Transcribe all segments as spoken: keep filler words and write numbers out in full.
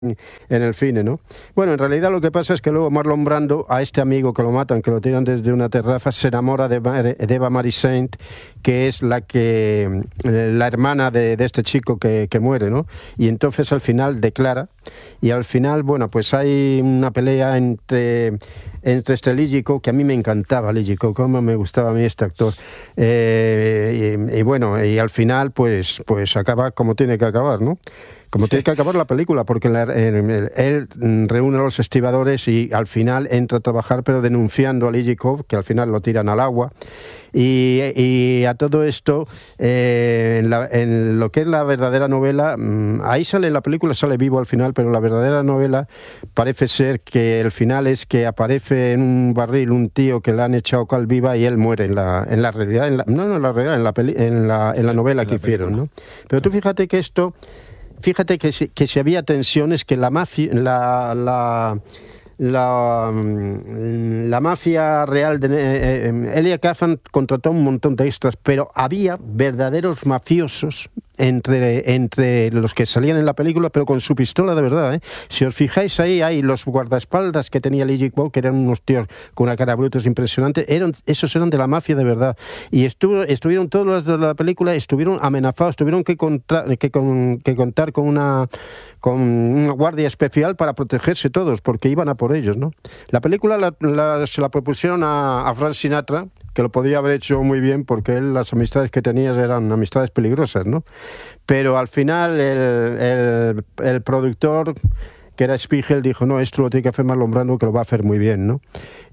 en el cine, ¿no? Bueno, en realidad lo que pasa es que luego Marlon Brando, a este amigo que lo matan, que lo tiran desde una terraza, se enamora de, Mar- de Eva Marie Saint, que es la que la hermana de, de este chico que, que muere, ¿no? Y entonces al final declara, y al final, bueno, pues hay una pelea entre entre este Lígico, que a mí me encantaba Lígico, cómo me gustaba a mí este actor, eh, y, y bueno, y al final pues pues acaba como tiene que acabar, ¿no? Como tiene que acabar la película, porque la, él, él reúne a los estibadores y al final entra a trabajar, pero denunciando a Lígico, que al final lo tiran al agua. Y, y a todo esto, eh, en, la, en lo que es la verdadera novela, mmm, ahí sale en la película, sale vivo al final, pero la verdadera novela parece ser que el final es que aparece en un barril un tío que le han echado cal viva y él muere en la, en la realidad, en la, no, no en la realidad, en la, peli, en la, en la novela en que la hicieron, ¿no? Pero tú fíjate que esto... Fíjate que si, que si había tensiones, que la mafia, la, la, la, la mafia real de eh, eh, Elia Kazan contrató un montón de extras, pero había verdaderos mafiosos entre, entre los que salían en la película, pero con su pistola de verdad, ¿eh? Si os fijáis ahí, hay los guardaespaldas que tenía Lígico, que eran unos tíos con una cara brutos impresionante, eran, esos eran de la mafia de verdad. Y estuvo, estuvieron todos los de la película, estuvieron amenazados, tuvieron que, contra, que, con, que contar con una, con una guardia especial para protegerse todos, porque iban a por ellos, ¿no? La película la, la, se la propusieron a, a Frank Sinatra, que lo podía haber hecho muy bien, porque él, las amistades que tenía eran amistades peligrosas, ¿no? Pero al final el, el, el productor, que era Spiegel, dijo, no, esto lo tiene que hacer Marlon Brando, que lo va a hacer muy bien, ¿no?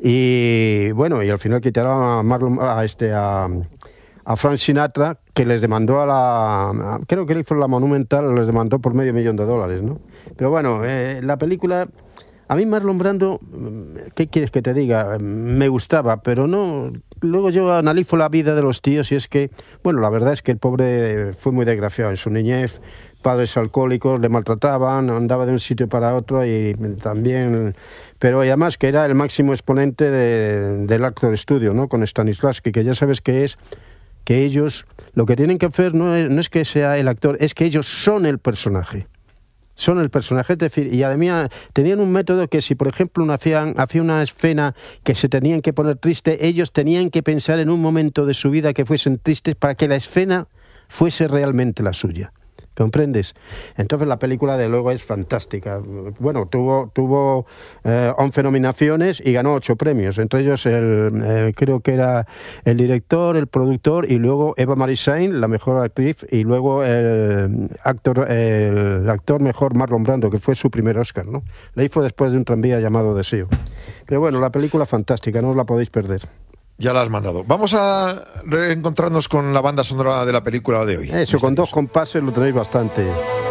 Y bueno, y al final quitaron a Marlon, a este, a, a Frank Sinatra, que les demandó a la, a, creo que él fue la Monumental, les demandó por medio millón de dólares, ¿no? Pero bueno, eh, la película... A mí Marlon Brando, ¿qué quieres que te diga? Me gustaba, pero no... Luego yo analizo la vida de los tíos y es que, bueno, la verdad es que el pobre fue muy desgraciado en su niñez, padres alcohólicos, le maltrataban, andaba de un sitio para otro y también... Pero además que era el máximo exponente de, del actor estudio, ¿no? Con Stanislavski, que ya sabes que es que ellos, lo que tienen que hacer no es, no es que sea el actor, es que ellos son el personaje. Son el personaje, es decir, y además tenían un método que si, por ejemplo, una hacían, hacía una escena que se tenían que poner triste, ellos tenían que pensar en un momento de su vida que fuesen tristes para que la escena fuese realmente la suya. ¿Comprendes? Entonces la película de luego es fantástica. Bueno, tuvo tuvo eh, once nominaciones y ganó ocho premios. Entre ellos el eh, creo que era el director, el productor y luego Eva Marie Saint, la mejor actriz, y luego el actor el actor mejor Marlon Brando, que fue su primer Oscar, ¿no? La hizo después de un tranvía llamado Deseo. Pero bueno, la película fantástica, no os la podéis perder. Ya la has mandado. Vamos a reencontrarnos con la banda sonora de la película de hoy. Eso, con dos compases lo tenéis bastante.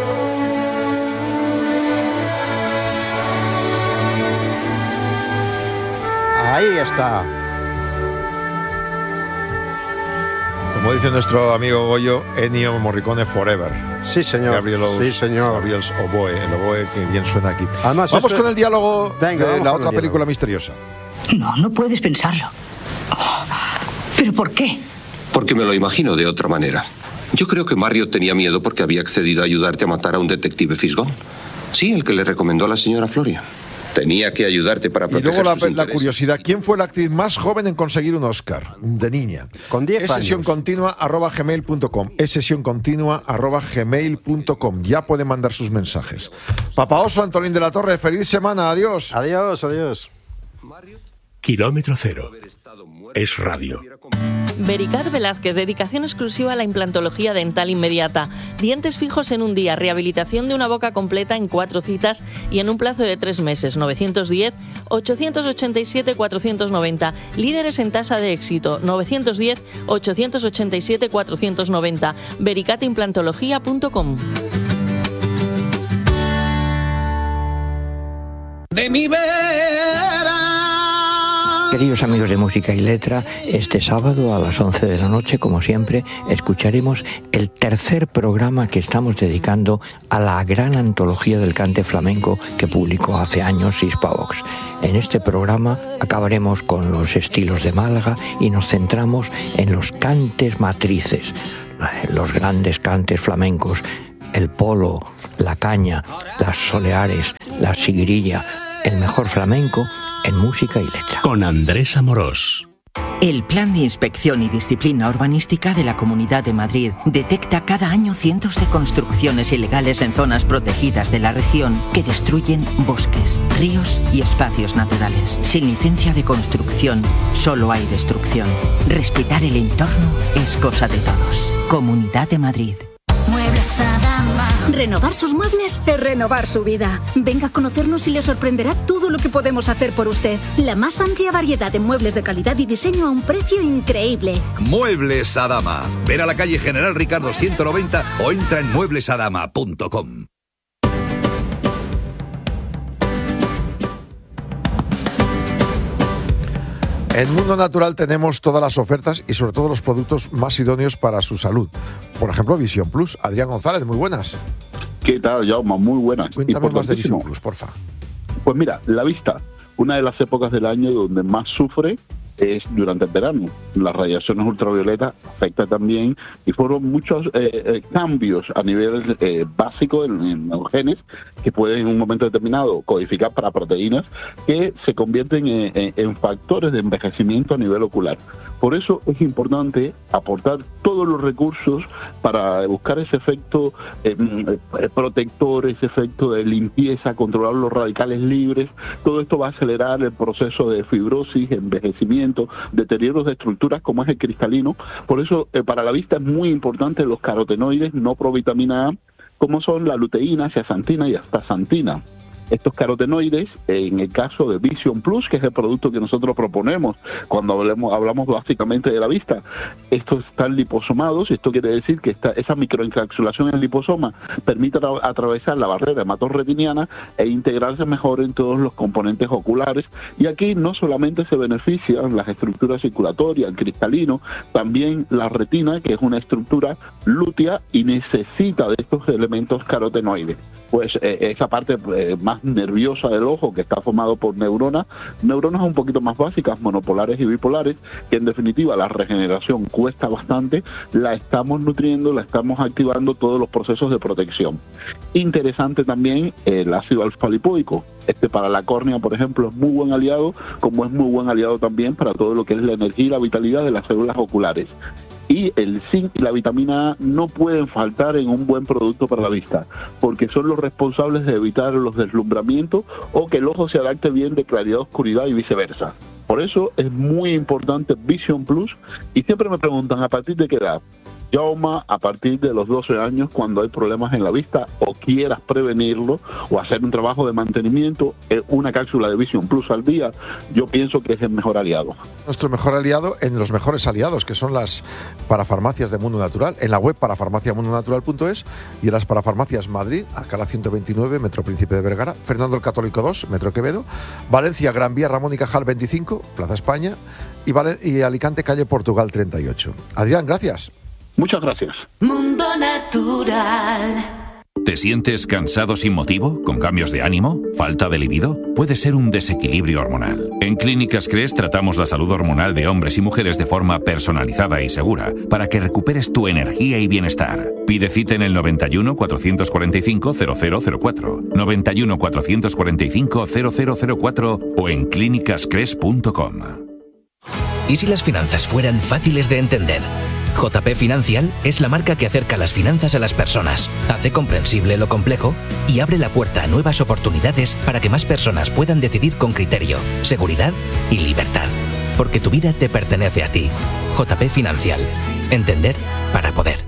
Ahí está. Como dice nuestro amigo Goyo, Ennio Morricone Forever. Sí, señor. Gabriel's, sí, señor. Gabriel's Oboe, el oboe que bien suena aquí. Además, vamos eso... con el diálogo Venga, de la otra película misteriosa. No, no puedes pensarlo. ¿Pero por qué? Porque me lo imagino de otra manera. Yo creo que Mario tenía miedo porque había accedido a ayudarte a matar a un detective fisgón. Sí, el que le recomendó a la señora Floria. Tenía que ayudarte para proteger Y luego la, sus la curiosidad, ¿quién fue la actriz más joven en conseguir un Oscar? De niña. Con diez es años. sesión continua arroba gmail punto com. Es sesión continua arroba gmail punto com. Ya puede mandar sus mensajes. Papa Oso, Antolín de la Torre, feliz semana. Adiós. Adiós, adiós. Kilómetro cero. Es radio. Vericat Velázquez, dedicación exclusiva a la implantología dental inmediata. Dientes fijos en un día, rehabilitación de una boca completa en cuatro citas y en un plazo de tres meses. novecientos diez, ochocientos ochenta y siete, cuatrocientos noventa. Líderes en tasa de éxito. novecientos diez, ochocientos ochenta y siete, cuatrocientos noventa. vericat implantología punto com. De mi vera. Queridos amigos de Música y Letra, este sábado a las once de la noche, como siempre, escucharemos el tercer programa que estamos dedicando a la gran antología del cante flamenco que publicó hace años Hispavox. En este programa acabaremos con los estilos de Málaga y nos centramos en los cantes matrices, los grandes cantes flamencos, el polo, la caña, las soleares, la siguirilla, el mejor flamenco en música y letra. Con Andrés Amorós. El Plan de Inspección y Disciplina Urbanística de la Comunidad de Madrid detecta cada año cientos de construcciones ilegales en zonas protegidas de la región que destruyen bosques, ríos y espacios naturales. Sin licencia de construcción, solo hay destrucción. Respetar el entorno es cosa de todos. Comunidad de Madrid. Muebles Adama. Renovar sus muebles es renovar su vida. Venga a conocernos y le sorprenderá todo lo que podemos hacer por usted. La más amplia variedad de muebles de calidad y diseño a un precio increíble. Muebles Adama. Ven a la calle General Ricardo ciento noventa o entra en muebles adama punto com. En Mundo Natural tenemos todas las ofertas y sobre todo los productos más idóneos para su salud. Por ejemplo, Visión Plus. Adrián González, muy buenas. ¿Qué tal, Jaume? Muy buenas. Cuéntame más de Visión Plus, porfa. Pues mira, la vista, una de las épocas del año donde más sufre es durante el verano. Las radiaciones ultravioletas afectan también y fueron muchos eh, eh, cambios a nivel eh, básico en, en los genes que pueden en un momento determinado codificar para proteínas que se convierten en, en, en factores de envejecimiento a nivel ocular. Por eso es importante aportar todos los recursos para buscar ese efecto eh, protector, ese efecto de limpieza, controlar los radicales libres. Todo esto va a acelerar el proceso de fibrosis, envejecimiento, deterioros de estructuras como es el cristalino. Por eso eh, para la vista es muy importante los carotenoides no provitamina A, como son la luteína, zeaxantina y astaxantina. Estos carotenoides, en el caso de Vision Plus, que es el producto que nosotros proponemos cuando hablamos, hablamos básicamente de la vista, estos están liposomados, esto quiere decir que esta, esa microencapsulación en el liposoma permite atra- atravesar la barrera hematorretiniana e integrarse mejor en todos los componentes oculares. Y aquí no solamente se benefician las estructuras circulatorias, el cristalino, también la retina, que es una estructura lútea y necesita de estos elementos carotenoides. Pues eh, esa parte eh, más nerviosa del ojo, que está formado por neuronas, neuronas un poquito más básicas, monopolares y bipolares, que en definitiva la regeneración cuesta bastante, la estamos nutriendo, la estamos activando todos los procesos de protección. Interesante también el ácido alfa-lipoico. Este para la córnea, por ejemplo, es muy buen aliado, como es muy buen aliado también para todo lo que es la energía y la vitalidad de las células oculares. Y el zinc y la vitamina A no pueden faltar en un buen producto para la vista, porque son los responsables de evitar los deslumbramientos o que el ojo se adapte bien de claridad a oscuridad y viceversa. Por eso es muy importante Vision Plus y siempre me preguntan ¿a partir de qué edad? Yauma, a partir de los doce años, cuando hay problemas en la vista o quieras prevenirlo o hacer un trabajo de mantenimiento, una cápsula de Vision Plus al día, yo pienso que es el mejor aliado. Nuestro mejor aliado en los mejores aliados, que son las parafarmacias de Mundo Natural, en la web parafarmacia mundo natural punto es y en las parafarmacias Madrid, Alcalá ciento veintinueve, Metro Príncipe de Vergara, Fernando el Católico dos, Metro Quevedo, Valencia, Gran Vía, Ramón y Cajal veinticinco, Plaza España y, Vale- y Alicante, calle Portugal treinta y ocho. Adrián, gracias. Muchas gracias. Mundo Natural. ¿Te sientes cansado sin motivo? ¿Con cambios de ánimo? ¿Falta de libido? Puede ser un desequilibrio hormonal. En Clínicas Cres tratamos la salud hormonal de hombres y mujeres de forma personalizada y segura para que recuperes tu energía y bienestar. Pide cita en el noventa y uno, cuatrocientos cuarenta y cinco, cero cero cero cuatro, noventa y uno, cuatrocientos cuarenta y cinco, cero cero cero cuatro o en clínicas cres punto com. ¿Y si las finanzas fueran fáciles de entender? J P Financial es la marca que acerca las finanzas a las personas, hace comprensible lo complejo y abre la puerta a nuevas oportunidades para que más personas puedan decidir con criterio, seguridad y libertad. Porque tu vida te pertenece a ti. J P Financial. Entender para poder.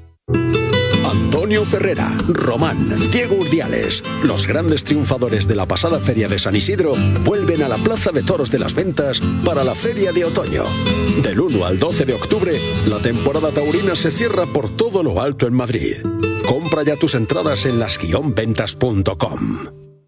Antonio Ferrera, Román, Diego Urdiales, los grandes triunfadores de la pasada Feria de San Isidro, vuelven a la Plaza de Toros de las Ventas para la Feria de Otoño. Del uno al doce de octubre, la temporada taurina se cierra por todo lo alto en Madrid. Compra ya tus entradas en las guion ventas punto com.